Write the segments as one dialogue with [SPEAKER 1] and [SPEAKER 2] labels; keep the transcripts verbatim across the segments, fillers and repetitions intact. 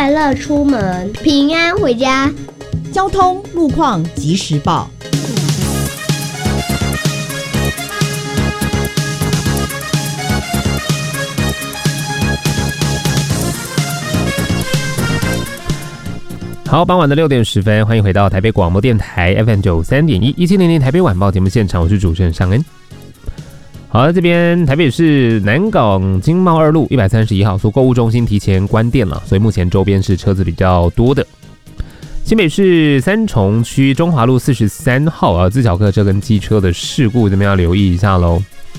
[SPEAKER 1] 快乐出门，平安回家。
[SPEAKER 2] 交通路况及时报。
[SPEAKER 3] 好，傍晚的六点十分，欢迎回到台北广播电台 F M 九三点一一七零零台北晚报节目现场，我是主持人尚恩。好，这边台北市南港经贸二路一百三十一号所购物中心提前关店了，所以目前周边是车子比较多的。新北市三重区中华路四十三号啊，自小客车跟机车的事故，这边要留意一下喽。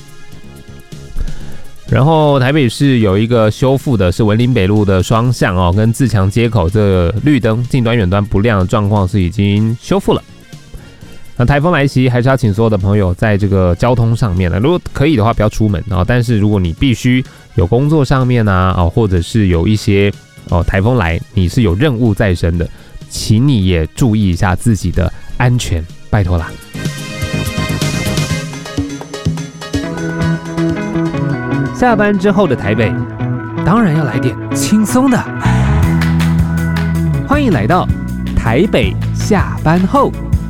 [SPEAKER 3] 然后台北市有一个修复的是文林北路的双向哦，跟自强街口这绿灯近端远端不亮的状况是已经修复了。那台风来袭，还是要请所有的朋友在这个交通上面呢，如果可以的话不要出门啊、哦。但是如果你必须有工作上面啊，哦，或者是有一些哦台风来，你是有任务在身的，请你也注意一下自己的安全，拜托啦。下班之后的台北，当然要来点轻松的。欢迎来到台北下班后。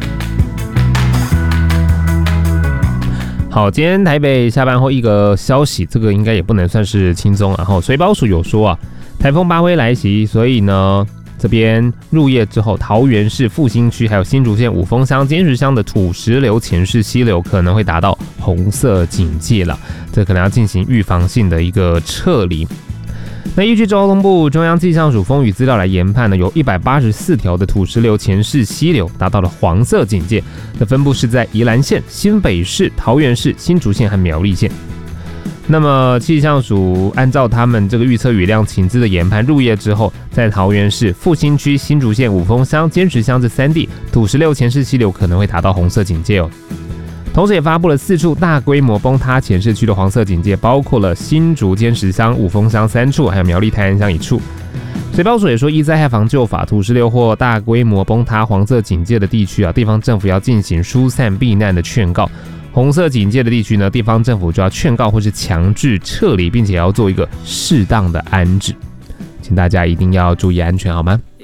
[SPEAKER 3] 好，今天台北下班后一个消息，这个应该也不能算是轻松。然后水保署有说啊，台风巴威来袭，所以呢，这边入夜之后，桃园市复兴区还有新竹县五峰乡、尖石乡的土石流、前势溪流可能会达到红色警戒了，这可能要进行预防性的一个撤离。那依据交通部中央气象署风雨资料来研判呢，有一百八十四条的土石流、前势溪流达到了黄色警戒，那分布是在宜兰县、新北市、桃园市、新竹县和苗栗县。那么气象署按照他们这个预测雨量情资的研判，入夜之后，在桃园市、复兴区、新竹县五峰乡、尖石乡这三地土石流、前势溪流可能会达到红色警戒哦。同时也发布了四处大规模崩塌前势区的黄色警戒，包括了新竹、尖石乡、五峰乡三处，还有苗栗泰安乡一处。水保署也说，依灾害防救法，土石流或大规模崩塌黄色警戒的地区啊，地方政府要进行疏散避难的劝告。红色警戒的地区呢，地方政府就要劝告或是强制撤离，并且要做一个适当的安置，请大家一定要注意安全，好吗？